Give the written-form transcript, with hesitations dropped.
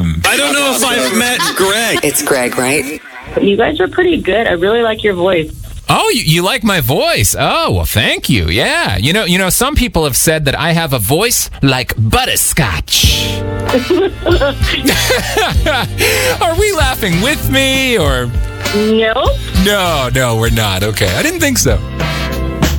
I don't know if I've met Greg. It's Greg, right? You guys are pretty good. I really like your voice. Oh, you like my voice? Oh, well, thank you. Yeah. You know, some people have said that I have a voice like butterscotch. Are we laughing with me or? No. No, we're not. Okay. I didn't think so.